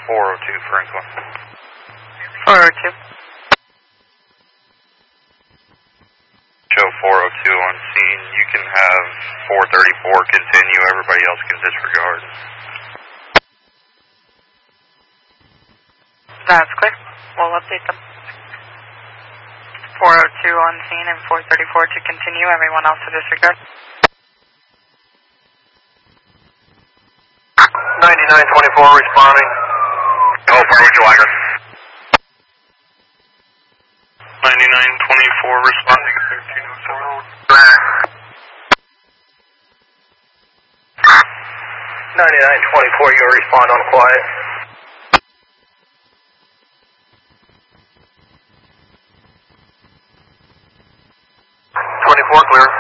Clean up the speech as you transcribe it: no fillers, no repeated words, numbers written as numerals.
402 Franklin. 402. Show 402 on scene. You can have 434 continue. Everybody else can disregard. That's clear. We'll update them. 402 on scene and 434 to continue. Everyone else to disregard. 9924 responding. Oh, where would you like us? 9924 responding. 9924, you'll respond on quiet. 24 clear.